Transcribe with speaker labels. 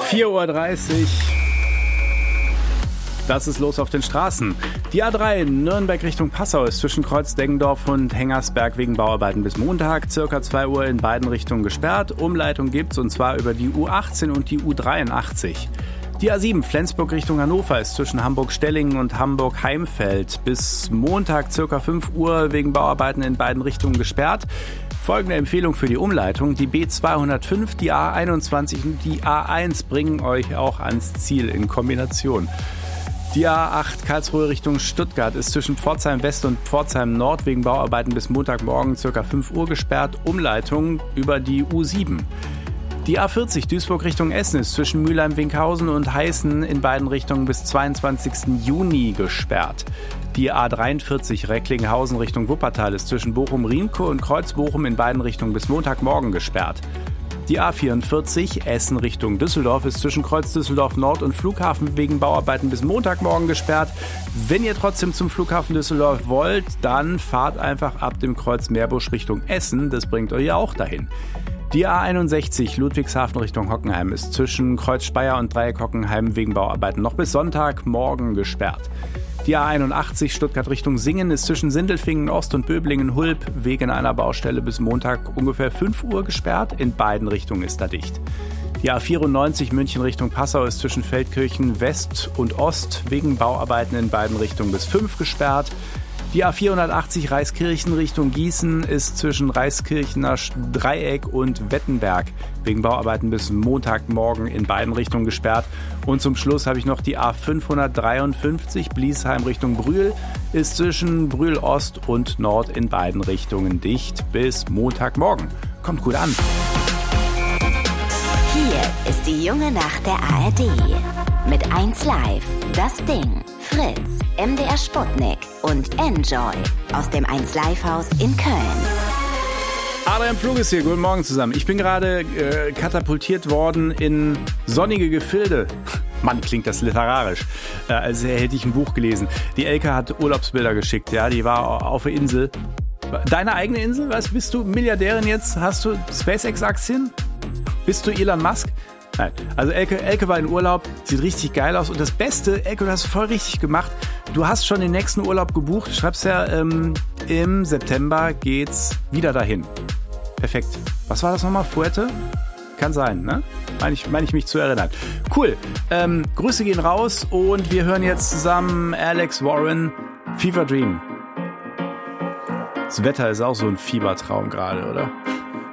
Speaker 1: 4:30 Uhr. Das ist los auf den Straßen. Die A3 Nürnberg Richtung Passau ist zwischen Kreuz-Deggendorf und Hengersberg wegen Bauarbeiten bis Montag circa 2 Uhr in beiden Richtungen gesperrt. Umleitung gibt's und zwar über die U18 und die U83. Die A7 Flensburg Richtung Hannover ist zwischen Hamburg-Stellingen und Hamburg-Heimfeld bis Montag circa 5 Uhr wegen Bauarbeiten in beiden Richtungen gesperrt. Folgende Empfehlung für die Umleitung. Die B205, die A21 und die A1 bringen euch auch ans Ziel in Kombination. Die A8 Karlsruhe Richtung Stuttgart ist zwischen Pforzheim West und Pforzheim Nord wegen Bauarbeiten bis Montagmorgen ca. 5 Uhr gesperrt. Umleitung über die U7. Die A40 Duisburg Richtung Essen ist zwischen Mülheim-Winkhausen und Heißen in beiden Richtungen bis 22. Juni gesperrt. Die A43 Recklinghausen Richtung Wuppertal ist zwischen Bochum-Riemke und Kreuz-Bochum in beiden Richtungen bis Montagmorgen gesperrt. Die A44 Essen Richtung Düsseldorf ist zwischen Kreuz Düsseldorf Nord und Flughafen wegen Bauarbeiten bis Montagmorgen gesperrt. Wenn ihr trotzdem zum Flughafen Düsseldorf wollt, dann fahrt einfach ab dem Kreuz Meerbusch Richtung Essen. Das bringt euch ja auch dahin. Die A61 Ludwigshafen Richtung Hockenheim ist zwischen Kreuz Speyer und Dreieck Hockenheim wegen Bauarbeiten noch bis Sonntagmorgen gesperrt. Die A81 Stuttgart Richtung Singen ist zwischen Sindelfingen Ost und Böblingen-Hulb wegen einer Baustelle bis Montag ungefähr 5 Uhr gesperrt. In beiden Richtungen ist da dicht. Die A94 München Richtung Passau ist zwischen Feldkirchen West und Ost wegen Bauarbeiten in beiden Richtungen bis 5 gesperrt. Die A480 Reiskirchen Richtung Gießen ist zwischen Reiskirchener Dreieck und Wettenberg wegen Bauarbeiten bis Montagmorgen in beiden Richtungen gesperrt. Und zum Schluss habe ich noch die A553 Bliesheim Richtung Brühl ist zwischen Brühl Ost und Nord in beiden Richtungen dicht bis Montagmorgen. Kommt gut an.
Speaker 2: Hier ist die junge Nacht der ARD. Mit 1 Live, das Ding, Fritz, MDR Sputnik und Enjoy aus dem 1 Live Haus in Köln.
Speaker 1: Adrian Pflug ist hier, guten Morgen zusammen. Ich bin gerade katapultiert worden in sonnige Gefilde. Mann, klingt das literarisch. Als hätte ich ein Buch gelesen. Die Elke hat Urlaubsbilder geschickt, ja, die war auf der Insel. Deine eigene Insel? Was, bist du Milliardärin jetzt? Hast du SpaceX-Aktien? Bist du Elon Musk? Nein, also Elke war in Urlaub, sieht richtig geil aus. Und das Beste, Elke, du hast es voll richtig gemacht. Du hast schon den nächsten Urlaub gebucht. Du schreibst ja, im September geht's wieder dahin. Perfekt. Was war das nochmal? Fuerte? Kann sein, ne? Meine ich mich zu erinnern. Cool. Grüße gehen raus und wir hören jetzt zusammen Alex Warren, Fever Dream. Das Wetter ist auch so ein Fiebertraum gerade, oder?